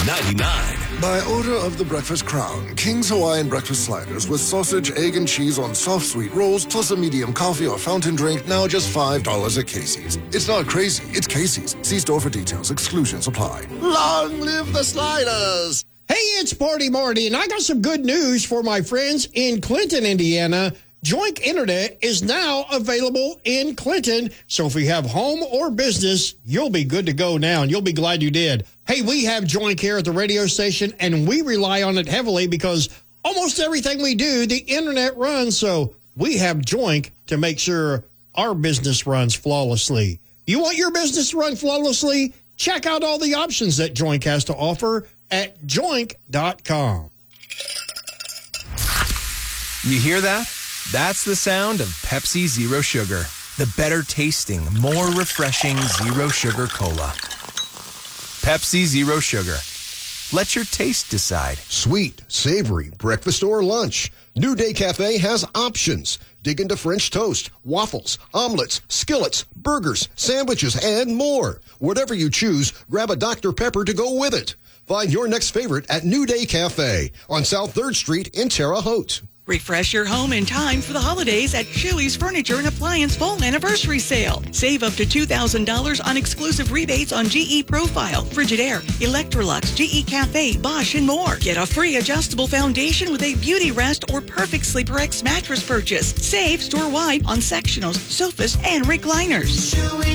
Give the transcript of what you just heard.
$9.99. By order of the Breakfast Crown, King's Hawaiian Breakfast Sliders with sausage, egg, and cheese on soft sweet rolls, plus a medium coffee or fountain drink, now just $5 at Casey's. It's not crazy, it's Casey's. See store for details. Exclusions apply. Long live the sliders! Hey, it's Party Marty, and I got some good news for my friends in Clinton, Indiana. Joink Internet is now available in Clinton, so if you have home or business, you'll be good to go now, and you'll be glad you did. Hey, we have Joink here at the radio station, and we rely on it heavily because almost everything we do, the Internet runs, so we have Joink to make sure our business runs flawlessly. You want your business to run flawlessly? Check out all the options that Joink has to offer at joink.com. You hear that? That's the sound of Pepsi Zero Sugar. The better tasting, more refreshing Zero Sugar Cola. Pepsi Zero Sugar. Let your taste decide. Sweet, savory, breakfast or lunch. New Day Cafe has options. Dig into French toast, waffles, omelets, skillets, burgers, sandwiches, and more. Whatever you choose, grab a Dr. Pepper to go with it. Find your next favorite at New Day Cafe on South 3rd Street in Terre Haute. Refresh your home in time for the holidays at Chili's Furniture and Appliance Fall Anniversary Sale. Save up to $2,000 on exclusive rebates on GE Profile, Frigidaire, Electrolux, GE Cafe, Bosch, and more. Get a free adjustable foundation with a Beauty Rest or Perfect Sleeper X mattress purchase. Save store-wide on sectionals, sofas, and recliners.